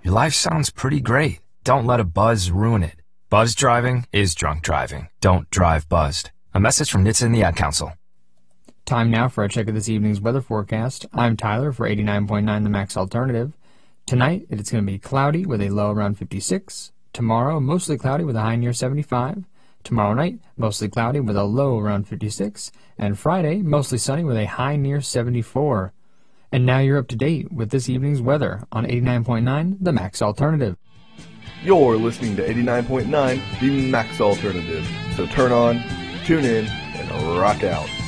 Your life sounds pretty great. Don't let a buzz ruin it. Buzz driving is drunk driving. Don't drive buzzed. A message from NHTSA and the Ad Council. Time now for a check of this evening's weather forecast. I'm Tyler for 89.9 The Max Alternative. Tonight, it's going to be cloudy with a low around 56. Tomorrow, mostly cloudy with a high near 75. Tomorrow night, mostly cloudy with a low around 56. And Friday, mostly sunny with a high near 74. And now you're up to date with this evening's weather on 89.9 The Max Alternative. You're listening to 89.9 The Max Alternative. So turn on, tune in, and rock out.